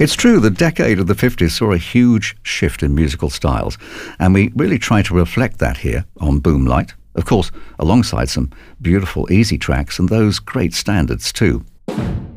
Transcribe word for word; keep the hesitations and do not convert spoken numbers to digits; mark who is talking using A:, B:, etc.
A: It's true, the decade of the fifties saw a huge shift in musical styles, and we really try to reflect that here on Boomlight, of course, alongside some beautiful easy tracks and those great standards too.